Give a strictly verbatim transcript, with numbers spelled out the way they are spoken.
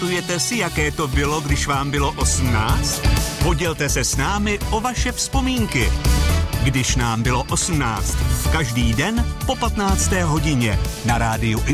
Pamatujete si, jaké to bylo, když vám bylo osmnáct? Podělte se s námi o vaše vzpomínky. Když nám bylo osmnáct. Každý den po patnácté hodině na rádiu